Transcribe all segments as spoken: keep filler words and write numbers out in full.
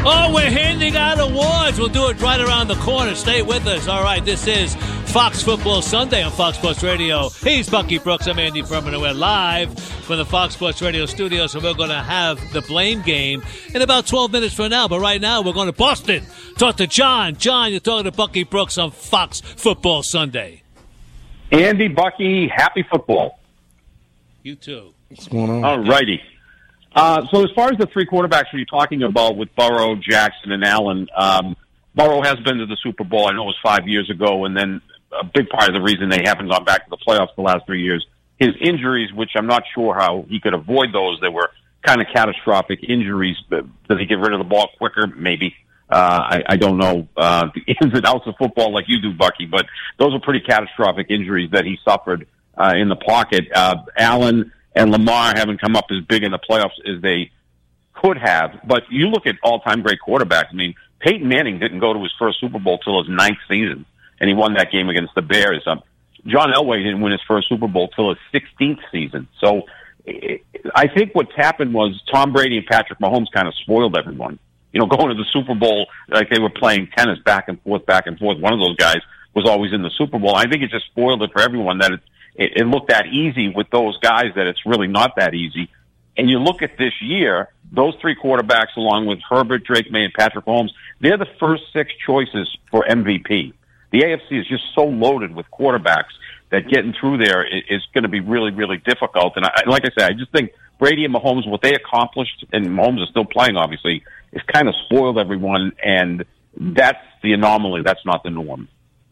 Oh, we're handing out awards. We'll do it right around the corner. Stay with us. All right, this is Fox Football Sunday on Fox Sports Radio. He's Bucky Brooks. I'm Andy Furman, and we're live from the Fox Sports Radio studio, so we're going to have the blame game in about twelve minutes from now. But right now, we're going to Boston. Talk to John. John, you're talking to Bucky Brooks on Fox Football Sunday. Andy, Bucky, happy football. You too. What's going on? All righty. Uh, so as far as the three quarterbacks you're talking about with Burrow, Jackson, and Allen, um, Burrow has been to the Super Bowl. I know it was five years ago, and then a big part of the reason they haven't gone back to the playoffs the last three years, his injuries, which I'm not sure how he could avoid those. They were kind of catastrophic injuries. Does he get rid of the ball quicker? Maybe. Uh, I, I don't know uh, the ins and outs of football like you do, Bucky, but those are pretty catastrophic injuries that he suffered uh, in the pocket. Uh, Allen and Lamar haven't come up as big in the playoffs as they could have. But you look at all-time great quarterbacks. I mean, Peyton Manning didn't go to his first Super Bowl till his ninth season, and he won that game against the Bears. Um, John Elway didn't win his first Super Bowl till his sixteenth season. So I think what's happened was Tom Brady and Patrick Mahomes kind of spoiled everyone. You know, going to the Super Bowl like they were playing tennis back and forth, back and forth. One of those guys was always in the Super Bowl. I think it just spoiled it for everyone that it, it, it looked that easy with those guys that it's really not that easy. And you look at this year, those three quarterbacks along with Herbert, Drake May, and Patrick Mahomes, they're the first six choices for M V P. The A F C is just so loaded with quarterbacks that getting through there is going to be really, really difficult. And I, like I said, I just think Brady and Mahomes, what they accomplished, and Mahomes is still playing, obviously, it's kind of spoiled everyone, and that's the anomaly. That's not the norm.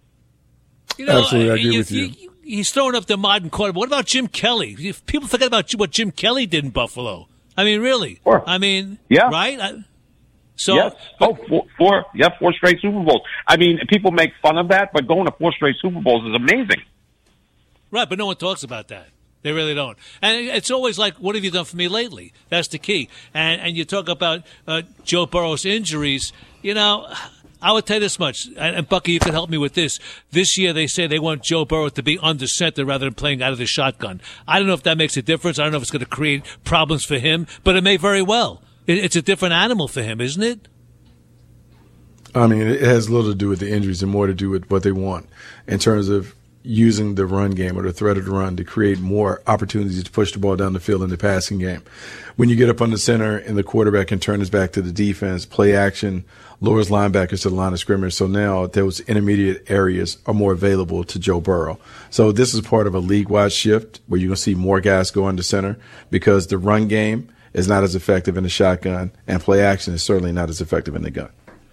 You know, Absolutely, I agree you, with you. you. He's throwing up the modern quarterback. What about Jim Kelly? People forget about what Jim Kelly did in Buffalo. I mean, really? Sure. I mean, yeah. right? I, so, yes. Oh, four, four, yeah, four straight Super Bowls. I mean, people make fun of that, but going to four straight Super Bowls is amazing. Right, but no one talks about that. They really don't. And it's always like, what have you done for me lately? That's the key. And and you talk about uh, Joe Burrow's injuries. You know, I would tell you this much, and, and Bucky, you can help me with this. This year they say they want Joe Burrow to be under center rather than playing out of the shotgun. I don't know if that makes a difference. I don't know if it's going to create problems for him, but it may very well. It, it's a different animal for him, isn't it? I mean, it has little to do with the injuries and more to do with what they want in terms of using the run game or the threat of the run to create more opportunities to push the ball down the field in the passing game. When you get up on the center and the quarterback can turn his back to the defense, play action, lowers linebackers to the line of scrimmage. So now those intermediate areas are more available to Joe Burrow. So this is part of a league-wide shift where you're going to see more guys go under center because the run game is not as effective in the shotgun and play action is certainly not as effective in the gun.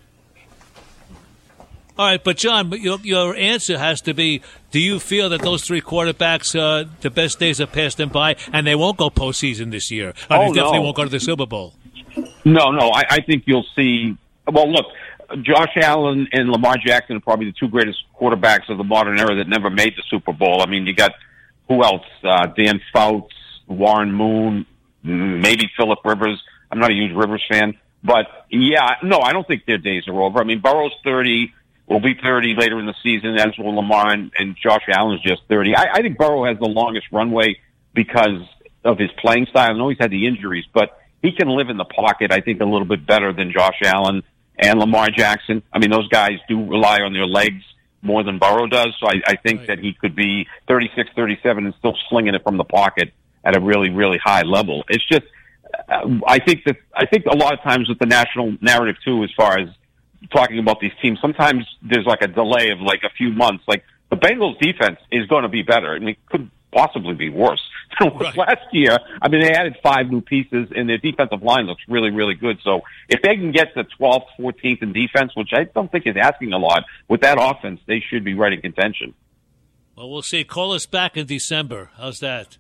All right, but John, your, your answer has to be, do you feel that those three quarterbacks, uh, the best days have passed them by, and they won't go postseason this year? Or Oh, they definitely no. won't go to the Super Bowl. No, no, I, I think you'll see. Well, look, Josh Allen and Lamar Jackson are probably the two greatest quarterbacks of the modern era that never made the Super Bowl. I mean, you got who else? Uh, Dan Fouts, Warren Moon, maybe Phillip Rivers. I'm not a huge Rivers fan, but yeah, no, I don't think their days are over. I mean, Burrow's thirty. Will be thirty later in the season, as will Lamar, and, and Josh Allen's just thirty. I, I think Burrow has the longest runway because of his playing style. I know he's had the injuries, but he can live in the pocket, I think, a little bit better than Josh Allen and Lamar Jackson. I mean, those guys do rely on their legs more than Burrow does, so I, I think right. that he could be thirty-six, thirty-seven and still slinging it from the pocket at a really, really high level. It's just, uh, I think that, I think a lot of times with the national narrative, too, as far as talking about these teams, sometimes there's like a delay of like a few months. Like the Bengals defense is going to be better. I mean, it could possibly be worse than it was right. last year. I mean, they added five new pieces and their defensive line looks really, really good. So if they can get to twelfth, fourteenth in defense, which I don't think is asking a lot, with that offense, they should be right in contention. Well, we'll see. Call us back in December. How's that?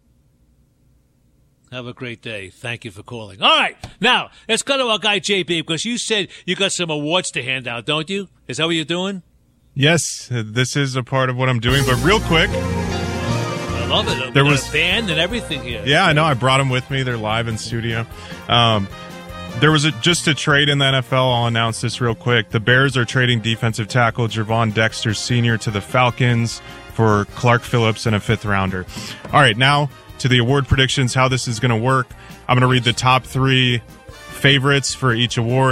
Have a great day. Thank you for calling. All right. Now, let's go to our guy, J B, because you said you got some awards to hand out, don't you? Is that what you're doing? Yes, this is a part of what I'm doing. But real quick. I love it. We there got was a band and everything here. Yeah, I know. I brought them with me. They're live in studio. Um, there was a, just a trade in the N F L. I'll announce this real quick. The Bears are trading defensive tackle Gervon Dexter Senior to the Falcons for Clark Phillips and a fifth rounder. All right, now to the award predictions, how this is going to work. I'm going to read the top three favorites for each award.